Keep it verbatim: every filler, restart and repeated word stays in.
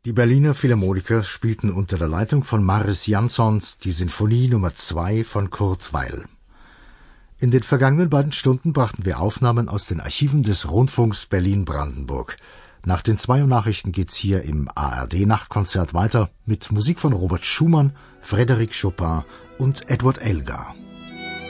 Die Berliner Philharmoniker spielten unter der Leitung von Mariss Jansons die Sinfonie Nummer zwei von Kurt Weill. In den vergangenen beiden Stunden brachten wir Aufnahmen aus den Archiven des Rundfunks Berlin-Brandenburg. Nach den zwei Uhr Nachrichten geht's hier im A R D-Nachtkonzert weiter mit Musik von Robert Schumann, Frédéric Chopin und Edward Elgar.